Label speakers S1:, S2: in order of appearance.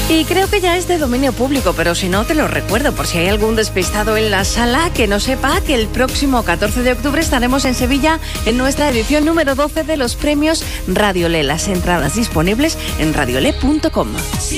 S1: Y creo que ya es de dominio público, pero si no te lo recuerdo, por si hay algún despistado en la sala que no sepa que el próximo 14 de octubre estaremos en Sevilla en nuestra edición número 12 de los premios Radiolé. Las entradas disponibles en radiolé.com.